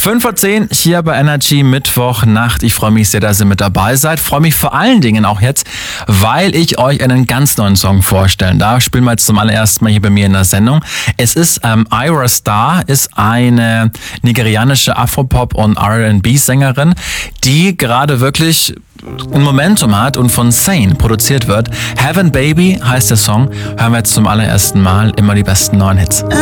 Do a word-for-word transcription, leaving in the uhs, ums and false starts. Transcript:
fünf vor zehn hier bei Energy Mittwochnacht. Ich freue mich sehr, dass ihr mit dabei seid. Freue mich vor allen Dingen auch jetzt, weil ich euch einen ganz neuen Song vorstellen darf. Spielen wir jetzt zum allerersten Mal hier bei mir in der Sendung. Es ist ähm, Ayra Starr, ist eine nigerianische Afropop- und R and B-Sängerin, die gerade wirklich ein Momentum hat und von Sane produziert wird. Heaven Baby heißt der Song. Hören wir jetzt zum allerersten Mal immer die besten neuen Hits.